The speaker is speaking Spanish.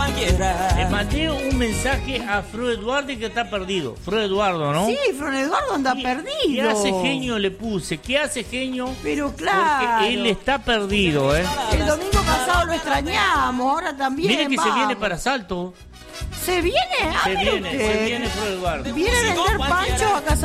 Le mandé un mensaje a Fro Eduardo que está perdido. Fro Eduardo, ¿no? Sí, Fron Eduardo anda perdido. ¿Qué hace genio? Le puse. ¿Qué hace genio? Pero claro. Porque él está perdido, ¿eh? El domingo pasado lo extrañamos, ahora también. Mire que vamos. se viene para Salto. ¿Se viene? Se viene Fro Eduardo. ¿Viene a vender pancho a casa